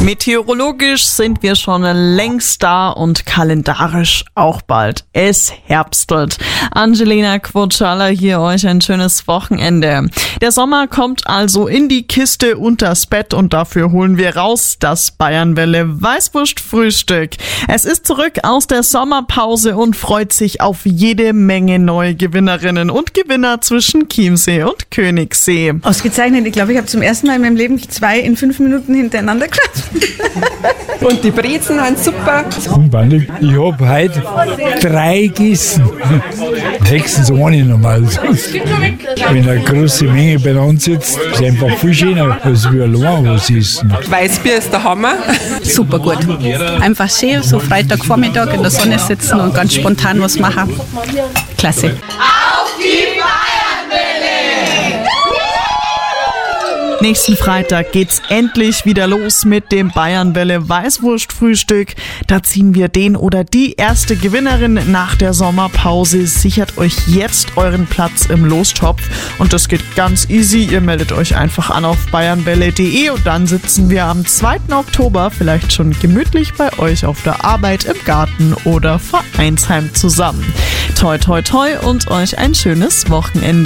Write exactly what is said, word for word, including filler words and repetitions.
Meteorologisch sind wir schon längst da und kalendarisch auch bald. Es herbstelt. Angelina Quotschala hier, euch ein schönes Wochenende. Der Sommer kommt also in die Kiste und das Bett und dafür holen wir raus das Bayernwelle Weißwurst-Frühstück. Es ist zurück aus der Sommerpause und freut sich auf jede Menge neue Gewinnerinnen und Gewinner zwischen Chiemsee und Königssee. Ausgezeichnet. Ich glaube, ich habe zum ersten Mal in meinem Leben zwei in fünf Minuten hintereinander geschafft. Und die Brezen waren super. Unbändig. Ich habe heute drei gegessen. Höchstens eine normal. Wenn eine große Menge bei uns sitzt, ist es einfach viel schöner, als wir allein was essen. Weißbier ist der Hammer. Super gut. Einfach schön, so Freitagvormittag in der Sonne sitzen und ganz spontan was machen. Klasse. Auf die Bayernwelle! Nächsten Freitag geht's endlich wieder los mit dem Bayernwelle Weißwurst-Frühstück. Da ziehen wir den oder die erste Gewinnerin nach der Sommerpause. Sichert euch jetzt euren Platz im Lostopf und das geht ganz easy. Ihr meldet euch einfach an auf bayernwelle punkt de und dann sitzen wir am zweiten Oktober vielleicht schon gemütlich bei euch auf der Arbeit, im Garten oder Vereinsheim zusammen. Toi toi toi und euch ein schönes Wochenende.